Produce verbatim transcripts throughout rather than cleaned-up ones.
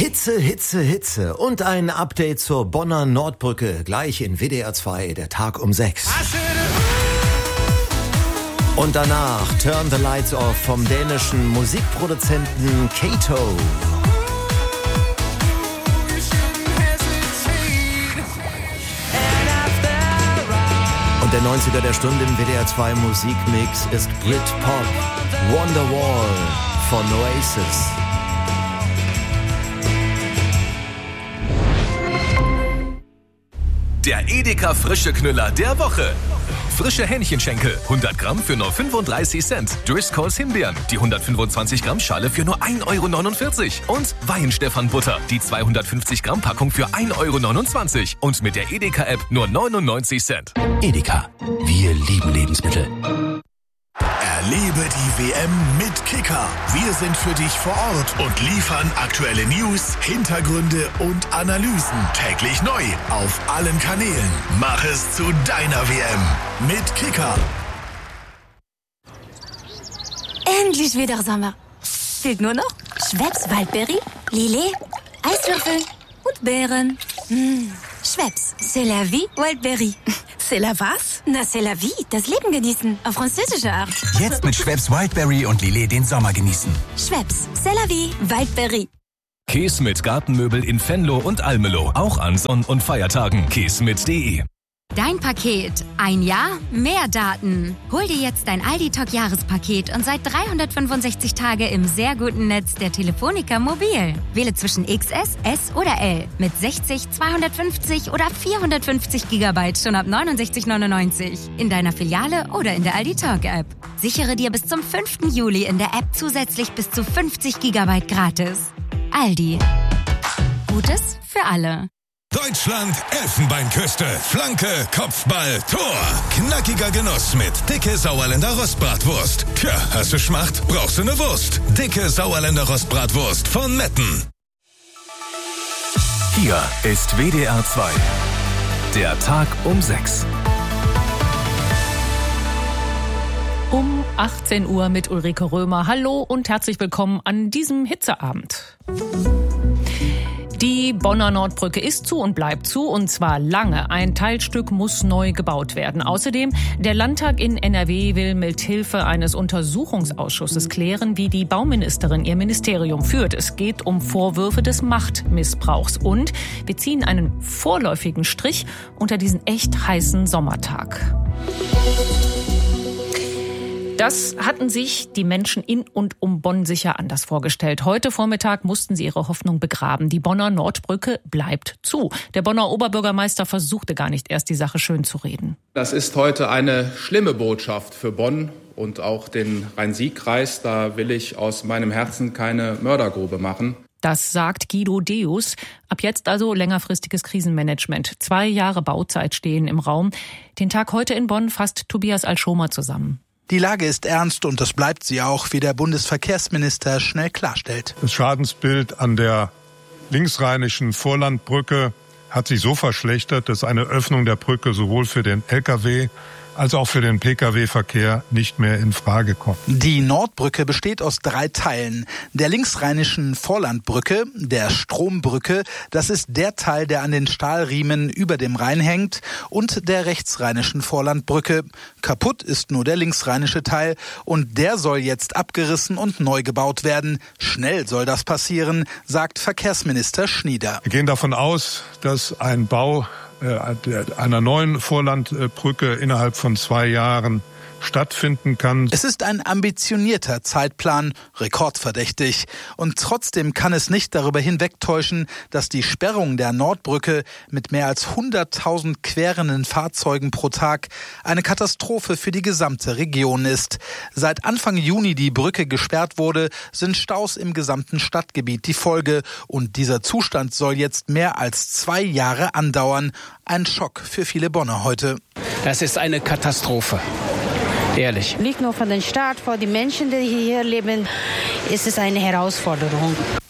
Hitze, Hitze, Hitze und ein Update zur Bonner Nordbrücke gleich in W D R zwei, der Tag um sechs. Und danach Turn the Lights Off vom dänischen Musikproduzenten Kato. Und der neunziger der Stunde im W D R zwei Musikmix ist Britpop Wonderwall von Oasis. Der Edeka Frische Knüller der Woche. Frische Hähnchenschenkel, hundert Gramm für nur fünfunddreißig Cent. Driscolls Himbeeren, die hundertfünfundzwanzig Gramm Schale für nur ein Euro neunundvierzig. Und Weihenstephan Butter, die zweihundertfünfzig Gramm Packung für ein Euro neunundzwanzig. Und mit der Edeka-App nur neunundneunzig Cent. Edeka, wir lieben Lebensmittel. Erlebe die W M mit Kicker. Wir sind für dich vor Ort und liefern aktuelle News, Hintergründe und Analysen täglich neu auf allen Kanälen. Mach es zu deiner W M mit Kicker. Endlich wieder Sommer. Fehlt nur noch Schweppes Waldbeere, Lillet, Eiswürfel und Beeren. Mmh. Schweppes, c'est la vie, Wildberry. C'est la was? Na, c'est la vie, das Leben genießen, auf französische Art. Jetzt mit Schweppes Wildberry und Lillet den Sommer genießen. Schweppes, c'est la vie, Wildberry. Käse mit Gartenmöbel in Venlo und Almelo, auch an Sonn- und Feiertagen. käse mit punkt de. Dein Paket. Ein Jahr, mehr Daten. Hol dir jetzt dein Aldi-Talk-Jahrespaket und seit dreihundertfünfundsechzig Tage im sehr guten Netz der Telefonica Mobil. Wähle zwischen X S, S oder L mit sechzig, zweihundertfünfzig oder vierhundertfünfzig Gigabyte schon ab neunundsechzig neunundneunzig. In deiner Filiale oder in der Aldi-Talk-App. Sichere dir bis zum fünften Juli in der App zusätzlich bis zu fünfzig Gigabyte gratis. Aldi. Gutes für alle. Deutschland, Elfenbeinküste, Flanke, Kopfball, Tor. Knackiger Genuss mit dicke Sauerländer Rostbratwurst. Tja, hast du Schmacht? Brauchst du eine Wurst? Dicke Sauerländer Rostbratwurst von Metten. Hier ist W D R zwei. Der Tag um sechs. Um achtzehn Uhr mit Ulrike Römer. Hallo und herzlich willkommen an diesem Hitzeabend. Die Bonner Nordbrücke ist zu und bleibt zu, und zwar lange. Ein Teilstück muss neu gebaut werden. Außerdem, der Landtag in N R W will mithilfe eines Untersuchungsausschusses klären, wie die Bauministerin ihr Ministerium führt. Es geht um Vorwürfe des Machtmissbrauchs. Und wir ziehen einen vorläufigen Strich unter diesen echt heißen Sommertag. Das hatten sich die Menschen in und um Bonn sicher anders vorgestellt. Heute Vormittag mussten sie ihre Hoffnung begraben. Die Bonner Nordbrücke bleibt zu. Der Bonner Oberbürgermeister versuchte gar nicht erst, die Sache schön zu reden. Das ist heute eine schlimme Botschaft für Bonn und auch den Rhein-Sieg-Kreis. Da will ich aus meinem Herzen keine Mördergrube machen. Das sagt Guido Deus. Ab jetzt also längerfristiges Krisenmanagement. Zwei Jahre Bauzeit stehen im Raum. Den Tag heute in Bonn fasst Tobias Alschomer zusammen. Die Lage ist ernst und das bleibt sie auch, wie der Bundesverkehrsminister schnell klarstellt. Das Schadensbild an der linksrheinischen Vorlandbrücke hat sich so verschlechtert, dass eine Öffnung der Brücke sowohl für den L K W als auch für den Pkw-Verkehr nicht mehr in Frage kommt. Die Nordbrücke besteht aus drei Teilen. Der linksrheinischen Vorlandbrücke, der Strombrücke, das ist der Teil, der an den Stahlriemen über dem Rhein hängt, und der rechtsrheinischen Vorlandbrücke. Kaputt ist nur der linksrheinische Teil und der soll jetzt abgerissen und neu gebaut werden. Schnell soll das passieren, sagt Verkehrsminister Schnieder. Wir gehen davon aus, dass ein Bau einer neuen Vorlandbrücke innerhalb von zwei Jahren stattfinden kann. Es ist ein ambitionierter Zeitplan, rekordverdächtig. Und trotzdem kann es nicht darüber hinwegtäuschen, dass die Sperrung der Nordbrücke mit mehr als hunderttausend querenden Fahrzeugen pro Tag eine Katastrophe für die gesamte Region ist. Seit Anfang Juni die Brücke gesperrt wurde, sind Staus im gesamten Stadtgebiet die Folge. Und dieser Zustand soll jetzt mehr als zwei Jahre andauern. Ein Schock für viele Bonner heute. Das ist eine Katastrophe. Ehrlich. Nicht nur für den Staat, für die Menschen, die hier leben, ist es eine Herausforderung.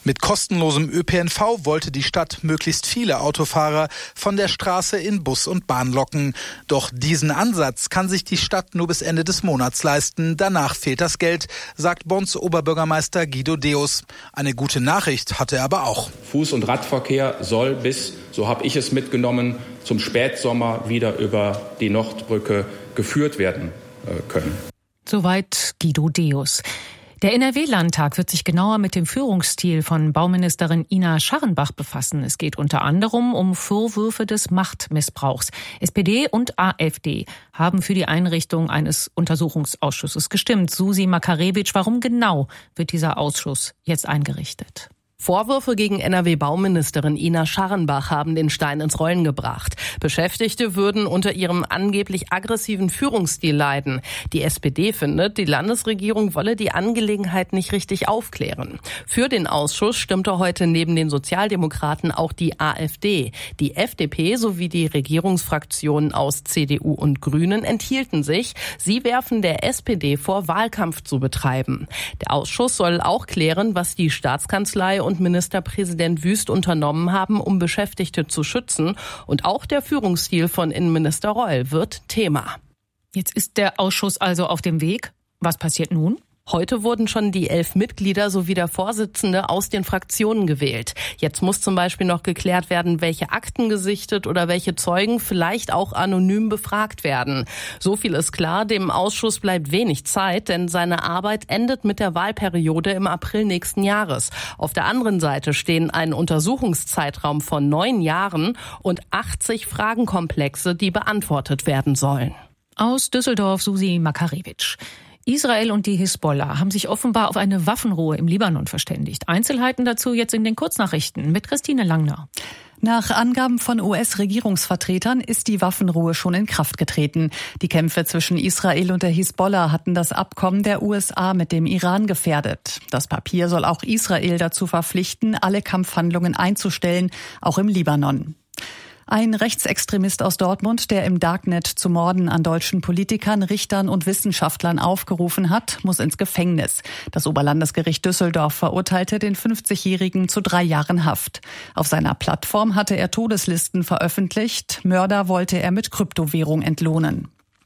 Mit kostenlosem Ö P N V wollte die Stadt möglichst viele Autofahrer von der Straße in Bus und Bahn locken. Doch diesen Ansatz kann sich die Stadt nur bis Ende des Monats leisten. Danach fehlt das Geld, sagt Bonns Oberbürgermeister Guido Deus. Eine gute Nachricht hat er aber auch. Fuß- und Radverkehr soll bis, so habe ich es mitgenommen, zum Spätsommer wieder über die Nordbrücke geführt werden können. Soweit Guido Deus. Der N R W-Landtag wird sich genauer mit dem Führungsstil von Bauministerin Ina Scharrenbach befassen. Es geht unter anderem um Vorwürfe des Machtmissbrauchs. S P D und A f D haben für die Einrichtung eines Untersuchungsausschusses gestimmt. Susi Makarevic, warum genau wird dieser Ausschuss jetzt eingerichtet? Vorwürfe gegen N R W-Bauministerin Ina Scharrenbach haben den Stein ins Rollen gebracht. Beschäftigte würden unter ihrem angeblich aggressiven Führungsstil leiden. Die S P D findet, die Landesregierung wolle die Angelegenheit nicht richtig aufklären. Für den Ausschuss stimmte heute neben den Sozialdemokraten auch die A f D. Die F D P sowie die Regierungsfraktionen aus C D U und Grünen enthielten sich. Sie werfen der S P D vor, Wahlkampf zu betreiben. Der Ausschuss soll auch klären, was die Staatskanzlei und und Ministerpräsident Wüst unternommen haben, um Beschäftigte zu schützen. Und auch der Führungsstil von Innenminister Reul wird Thema. Jetzt ist der Ausschuss also auf dem Weg. Was passiert nun? Heute wurden schon die elf Mitglieder sowie der Vorsitzende aus den Fraktionen gewählt. Jetzt muss zum Beispiel noch geklärt werden, welche Akten gesichtet oder welche Zeugen vielleicht auch anonym befragt werden. So viel ist klar, dem Ausschuss bleibt wenig Zeit, denn seine Arbeit endet mit der Wahlperiode im April nächsten Jahres. Auf der anderen Seite stehen ein Untersuchungszeitraum von neun Jahren und achtzig Fragenkomplexe, die beantwortet werden sollen. Aus Düsseldorf Susi Makarevic. Israel und die Hisbollah haben sich offenbar auf eine Waffenruhe im Libanon verständigt. Einzelheiten dazu jetzt in den Kurznachrichten mit Christine Langner. Nach Angaben von U S-Regierungsvertretern ist die Waffenruhe schon in Kraft getreten. Die Kämpfe zwischen Israel und der Hisbollah hatten das Abkommen der U S A mit dem Iran gefährdet. Das Papier soll auch Israel dazu verpflichten, alle Kampfhandlungen einzustellen, auch im Libanon. Ein Rechtsextremist aus Dortmund, der im Darknet zu Morden an deutschen Politikern, Richtern und Wissenschaftlern aufgerufen hat, muss ins Gefängnis. Das Oberlandesgericht Düsseldorf verurteilte den fünfzigjährigen zu drei Jahren Haft. Auf seiner Plattform hatte er Todeslisten veröffentlicht. Mörder wollte er mit Kryptowährung entlohnen.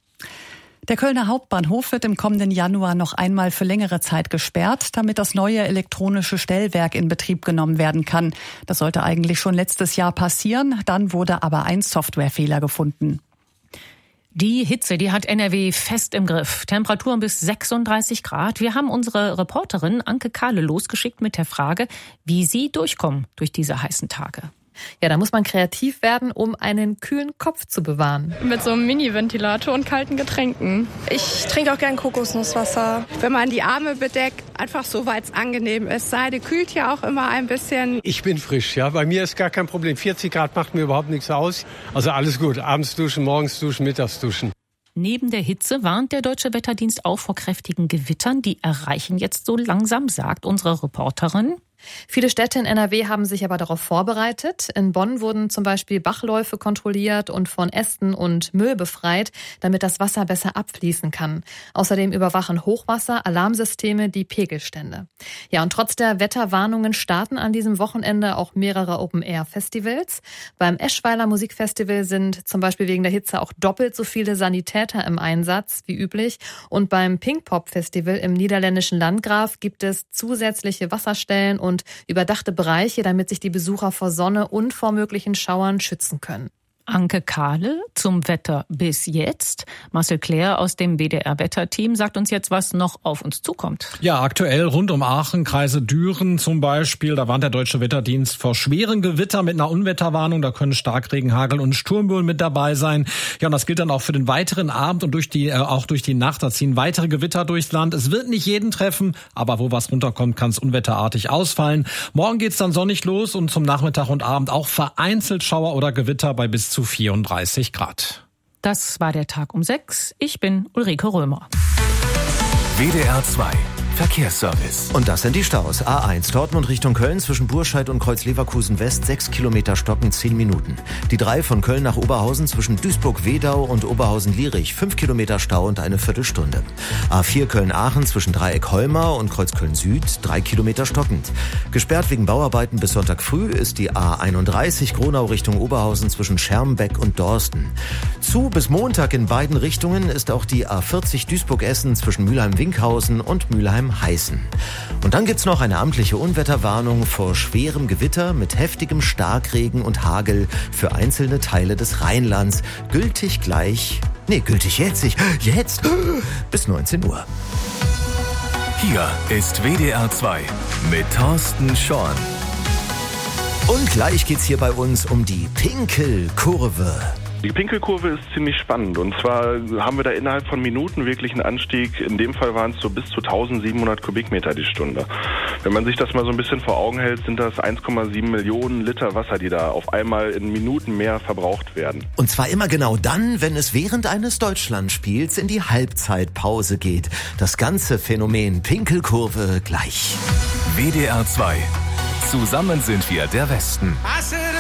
Der Kölner Hauptbahnhof wird im kommenden Januar noch einmal für längere Zeit gesperrt, damit das neue elektronische Stellwerk in Betrieb genommen werden kann. Das sollte eigentlich schon letztes Jahr passieren, dann wurde aber ein Softwarefehler gefunden. Die Hitze, die hat N R W fest im Griff. Temperaturen bis sechsunddreißig Grad. Wir haben unsere Reporterin Anke Kahle losgeschickt mit der Frage, wie sie durchkommen durch diese heißen Tage. Ja, da muss man kreativ werden, um einen kühlen Kopf zu bewahren. Mit so einem Mini-Ventilator und kalten Getränken. Ich trinke auch gern Kokosnusswasser. Wenn man die Arme bedeckt, einfach so, weil es angenehm ist. Seide kühlt ja auch immer ein bisschen. Ich bin frisch, ja. Bei mir ist gar kein Problem. vierzig Grad macht mir überhaupt nichts aus. Also alles gut. Abends duschen, morgens duschen, mittags duschen. Neben der Hitze warnt der Deutsche Wetterdienst auch vor kräftigen Gewittern. Die erreichen jetzt so langsam, sagt unsere Reporterin. Viele Städte in N R W haben sich aber darauf vorbereitet. In Bonn wurden zum Beispiel Bachläufe kontrolliert und von Ästen und Müll befreit, damit das Wasser besser abfließen kann. Außerdem überwachen Hochwasser-Alarmsysteme die Pegelstände. Ja, und trotz der Wetterwarnungen starten an diesem Wochenende auch mehrere Open-Air-Festivals. Beim Eschweiler Musikfestival sind zum Beispiel wegen der Hitze auch doppelt so viele Sanitäter im Einsatz wie üblich. Und beim Pinkpop-Festival im niederländischen Landgraf gibt es zusätzliche Wasserstellen und überdachte Bereiche, damit sich die Besucher vor Sonne und vor möglichen Schauern schützen können. Anke Kahle zum Wetter bis jetzt. Marcel Claire aus dem B D R-Wetterteam sagt uns jetzt, was noch auf uns zukommt. Ja, aktuell rund um Aachen, Kreise Düren zum Beispiel. Da warnt der Deutsche Wetterdienst vor schweren Gewitter mit einer Unwetterwarnung. Da können Starkregen, Hagel und Sturmböen mit dabei sein. Ja, und das gilt dann auch für den weiteren Abend und durch die äh, auch durch die Nacht. Da ziehen weitere Gewitter durchs Land. Es wird nicht jeden treffen, aber wo was runterkommt, kann es unwetterartig ausfallen. Morgen geht's dann sonnig los und zum Nachmittag und Abend auch vereinzelt Schauer oder Gewitter bei bis zu vierunddreißig Grad. Das war der Tag um sechs. Ich bin Ulrike Römer. W D R zwei Verkehrsservice. Und das sind die Staus. A eins Dortmund Richtung Köln zwischen Burscheid und Kreuz-Leverkusen West sechs Kilometer stocken, zehn Minuten. Die drei von Köln nach Oberhausen zwischen Duisburg-Wedau und Oberhausen-Lierich fünf Kilometer Stau und eine Viertelstunde. A vier Köln-Aachen zwischen Dreieck-Holmer und Kreuzköln-Süd drei Kilometer stockend. Gesperrt wegen Bauarbeiten bis Sonntag früh ist die A einunddreißig Gronau Richtung Oberhausen zwischen Schermbeck und Dorsten. Zu bis Montag in beiden Richtungen ist auch die A vierzig Duisburg-Essen zwischen Mülheim-Winkhausen und Mülheim Heißen. Und dann gibt's noch eine amtliche Unwetterwarnung vor schwerem Gewitter mit heftigem Starkregen und Hagel für einzelne Teile des Rheinlands. Gültig gleich, nee, gültig jetzt, ich, jetzt, bis neunzehn Uhr. Hier ist W D R zwei mit Thorsten Schorn. Und gleich geht's hier bei uns um die Pinkelkurve. Die Pinkelkurve ist ziemlich spannend und zwar haben wir da innerhalb von Minuten wirklich einen Anstieg. In dem Fall waren es so bis zu eintausendsiebenhundert Kubikmeter die Stunde. Wenn man sich das mal so ein bisschen vor Augen hält, sind das eins Komma sieben Millionen Liter Wasser, die da auf einmal in Minuten mehr verbraucht werden. Und zwar immer genau dann, wenn es während eines Deutschlandspiels in die Halbzeitpause geht. Das ganze Phänomen Pinkelkurve gleich. W D R zwei. Zusammen sind wir der Westen.